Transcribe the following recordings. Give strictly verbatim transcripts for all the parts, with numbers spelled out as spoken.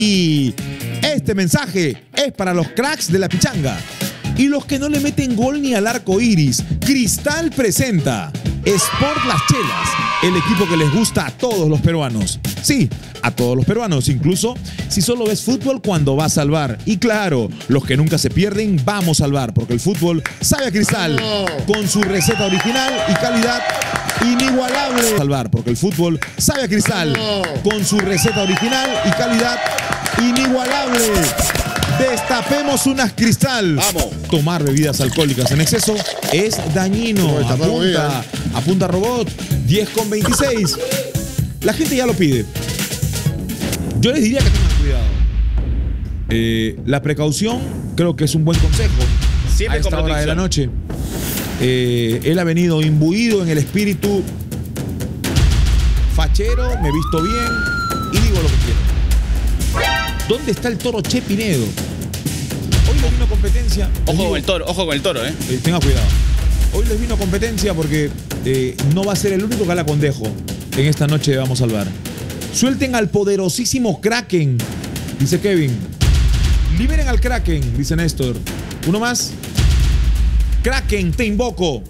Y este mensaje es para los cracks de la pichanga y los que no le meten gol ni al arco iris. Cristal presenta Sport Las Chelas, el equipo que les gusta a todos los peruanos. Sí, a todos los peruanos, incluso si solo ves fútbol cuando vas al bar. Y claro, los que nunca se pierden, vamos al bar, porque el fútbol sabe a Cristal, con su receta original y calidad inigualable. Al bar, porque el fútbol sabe a Cristal, con su receta original y calidad inigualable. Destapemos unas Cristal. Vamos. Tomar bebidas alcohólicas en exceso es dañino. Apunta, apunta robot, diez con veintiséis. La gente ya lo pide. Yo les diría que tengan cuidado. Eh, la precaución creo que es un buen consejo. Siempre a esta con hora de la protección. noche. Eh, él ha venido imbuido en el espíritu fachero, me he visto bien y digo lo que quiero. ¿Dónde está el toro Che Pinedo? Hoy les vino competencia. Ojo digo, con el toro, ojo con el toro, eh. eh, tenga cuidado. Hoy les vino competencia porque eh, no va a ser el único que la condejo en esta noche de Vamos al Bar. Suelten al poderosísimo Kraken, dice Kevin. Liberen al Kraken, dice Néstor. Uno más. Kraken, te invoco.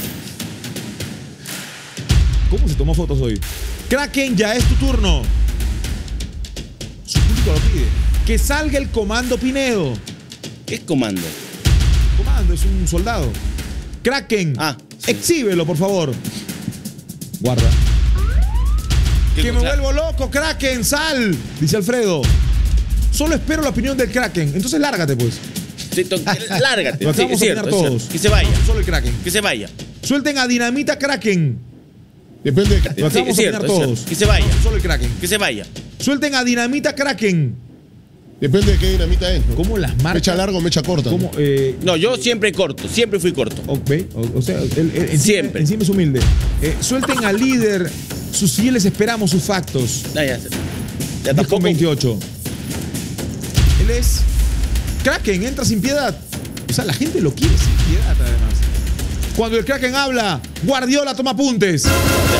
¿Cómo se tomó fotos hoy? Kraken, ya es tu turno. Su público lo pide. Que salga el comando Pinedo. ¿Qué es comando? Comando, es un soldado. Kraken, Ah, sí. exhíbelo, por favor. Guarda. Que me vuelvo loco, Kraken, sal, dice Alfredo. Solo espero la opinión del Kraken. Entonces lárgate, pues. Sí, to- Lárgate. Lo Sí, acabamos es de cierto, opinar es todos. cierto. Que se vaya. Solo el Kraken. Que se vaya. Suelten a Dinamita Kraken. Depende de... Lo Sí, acabamos es de cierto, opinar es todos. cierto. Que se vaya. Solo el Kraken. Que se vaya. Suelten a Dinamita Kraken. Depende de qué dinamita es, ¿no? ¿Cómo las marcas? Mecha larga o mecha corta. ¿Cómo? Eh, No, yo siempre corto, siempre fui corto. o, ¿ve? O- o sea, él, él- encima- Siempre. Encima es humilde. Eh, suelten al líder. Sus fieles esperamos sus factos. No, ya, ya diez con tampoco. veintiocho. Él es Kraken, entra sin piedad. O sea, la gente lo quiere sin piedad, además. Cuando el Kraken habla, Guardiola toma apuntes.